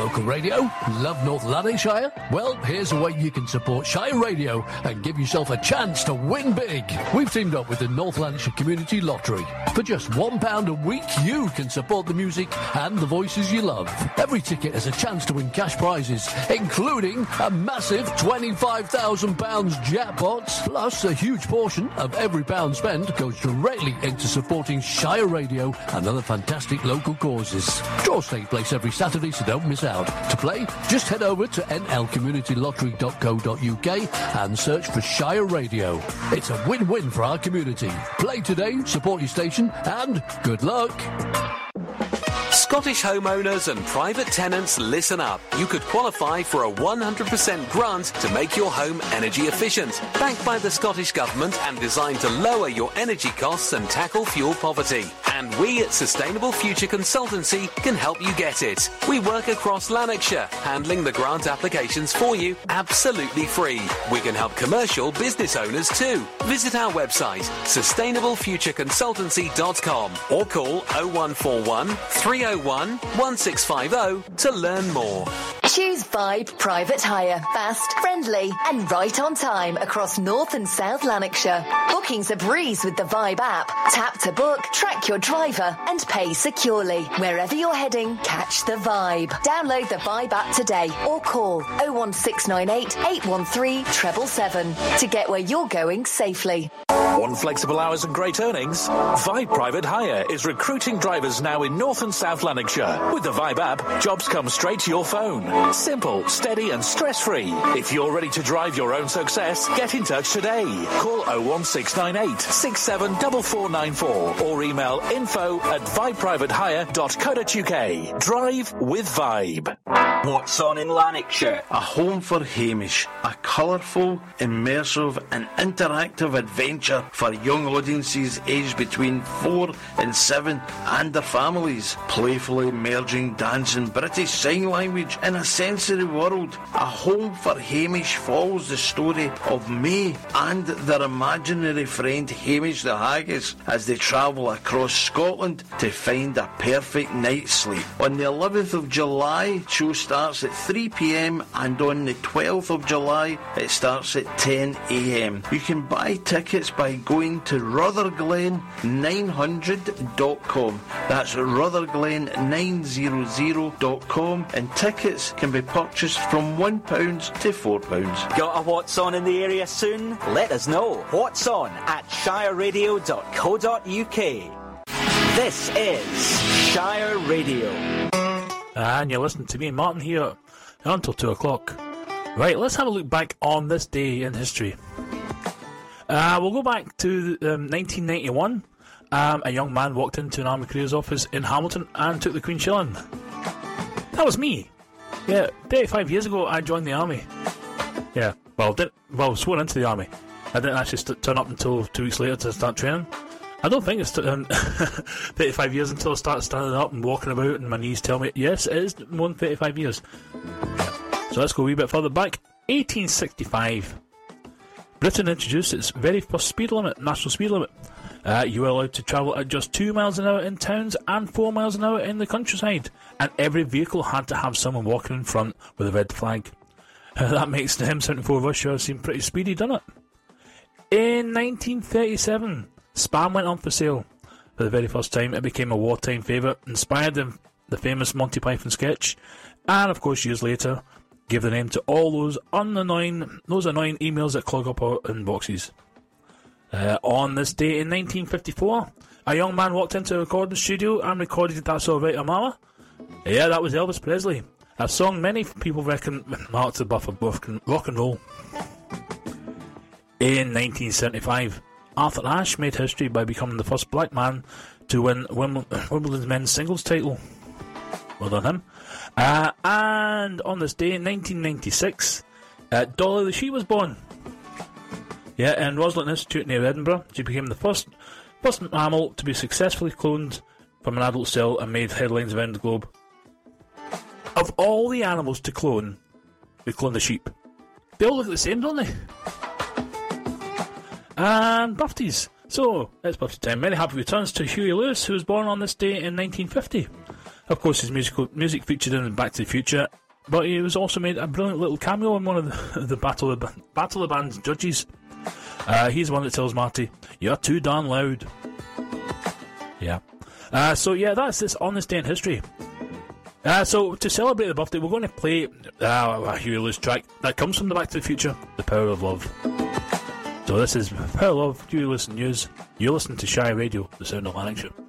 local radio? Love North Lanarkshire? Well, here's a way you can support Shire Radio and give yourself a chance to win big. We've teamed up with the North Lanarkshire Community Lottery. For just £1 a week, you can support the music and the voices you love. Every ticket has a chance to win cash prizes, including a massive £25,000 jackpot. Plus, a huge portion of every pound spent goes directly into supporting Shire Radio and other fantastic local causes. Draws take place every Saturday, so don't miss out. To play, just head over to nlcommunitylottery.co.uk and search for Shire Radio. It's a win-win for our community. Play today, support your station, and good luck. Scottish homeowners and private tenants, listen up. You could qualify for a 100% grant to make your home energy efficient, backed by the Scottish Government and designed to lower your energy costs and tackle fuel poverty. And we at Sustainable Future Consultancy can help you get it. We work across Lanarkshire, handling the grant applications for you absolutely free. We can help commercial business owners too. Visit our website, sustainablefutureconsultancy.com, or call 0141 301 1650 to learn more. Choose Vibe Private Hire. Fast, friendly and right on time across North and South Lanarkshire. Bookings a breeze with the Vibe app. Tap to book, track your driver and pay securely. Wherever you're heading, catch the Vibe. Download the Vibe app today or call 01698 813 777 to get where you're going safely. Want flexible hours and great earnings? Vibe Private Hire is recruiting drivers now in North and South Lanarkshire. With the Vibe app, jobs come straight to your phone. Simple, steady and stress-free. If you're ready to drive your own success, get in touch today. Call 01698 674494 or email info@vibeprivatehire.co.uk. Drive with Vibe. What's on in Lanarkshire? A home for Hamish. A colourful, immersive and interactive adventure for young audiences aged between 4 and 7 and their families. Playfully merging dance and British Sign Language in a sensory world. A Home for Hamish follows the story of May and their imaginary friend Hamish the Haggis as they travel across Scotland to find a perfect night's sleep. On the 11th of July, show starts at 3 p.m. and on the 12th of July, it starts at 10 a.m. You can buy tickets by going to rutherglen900.com. That's rutherglen900.com, and tickets can be purchased from £1 to £4. Got a What's On in the area soon? Let us know. What's On at shireradio.co.uk. This is Shire Radio. And you're listening to me, Martin, here until 2 o'clock. Right, let's have a look back on this day in history. We'll go back to 1991. A young man walked into an army careers office in Hamilton and took the Queen's Shilling. That was me. Yeah, 35 years ago I joined the army. Yeah, well, sworn into the army. I didn't actually turn up until 2 weeks later to start training. I don't think it's 35 years until I start standing up and walking about and my knees tell me, yes, it is more than 35 years. So let's go a wee bit further back. 1865. Britain introduced its very first speed limit, national speed limit. You were allowed to travel at just 2 miles an hour in towns and 4 miles an hour in the countryside. And every vehicle had to have someone walking in front with a red flag. That makes the M74 Rush Hour seem pretty speedy, doesn't it? In 1937, Spam went on for sale. For the very first time, it became a wartime favourite, inspired the famous Monty Python sketch, and of course years later, gave the name to all those annoying emails that clog up our inboxes. On this day in 1954, a young man walked into a recording studio and recorded That's Alright, Mama. Yeah, that was Elvis Presley. A song many people reckon marked the birth of rock and roll. In 1975, Arthur Ashe made history by becoming the first black man to win Wimbledon's men's singles title. Well done him. And on this day in 1996, Dolly the sheep was born. Yeah, in Roslin Institute near Edinburgh, she became the first mammal to be successfully cloned from an adult cell and made headlines around the globe. Of all the animals to clone, we cloned the sheep. They all look the same, don't they? And birthdays. So, it's birthday time. Many happy returns to Huey Lewis, who was born on this day in 1950. Of course, his music featured in Back to the Future, but he was also made a brilliant little cameo in one of the Battle of the Bands judges. He's the one that tells Marty, "You're too darn loud." Yeah. So yeah, that's this on this day in history. So to celebrate the birthday, we're going to play a Huey Lewis track that comes from the Back to the Future, "The Power of Love." So this is "Power of Love," Huey Lewis News. You're listening to Shy Radio, the sound of Lanarkshire.